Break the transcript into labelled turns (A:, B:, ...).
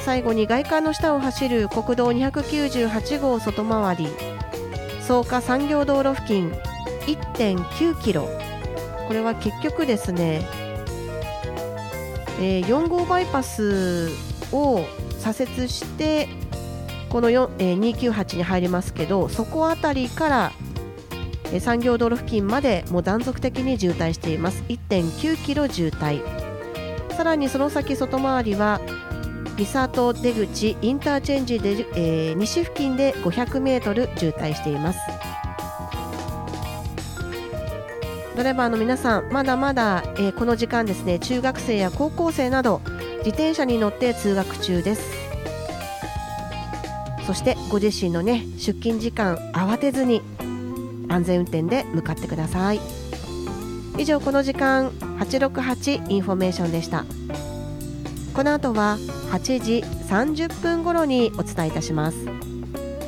A: 最後に外環の下を走る国道298号外回り草加産業道路付近 1.9 キロ、これは結局ですね、4号バイパスを左折してこの298に入りますけど、そこあたりから産業道路付近までもう断続的に渋滞しています。 1.9 キロ渋滞。さらにその先外回りは三郷出口インターチェンジで、西付近で500メートル渋滞しています。ドライバーの皆さん、まだまだ、この時間ですね、中学生や高校生など自転車に乗って通学中です。そしてご自身のね、出勤時間慌てずに安全運転で向かってください。以上、この時間868インフォメーションでした。この後は8時30分頃にお伝えいたします。